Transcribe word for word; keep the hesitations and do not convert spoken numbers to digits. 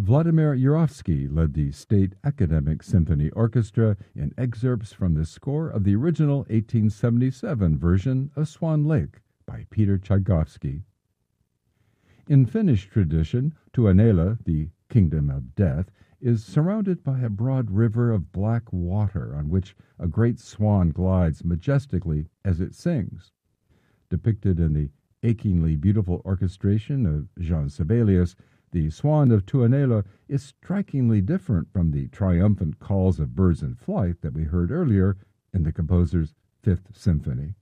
Vladimir Yurovsky led the State Academic Symphony Orchestra in excerpts from the score of the original eighteen seventy-seven version of Swan Lake by Peter Tchaikovsky. In Finnish tradition, Tuonela, the Kingdom of Death, is surrounded by a broad river of black water on which a great swan glides majestically as it sings. Depicted in the achingly beautiful orchestration of Jean Sibelius, the Swan of Tuonela is strikingly different from the triumphant calls of birds in flight that we heard earlier in the composer's Fifth Symphony.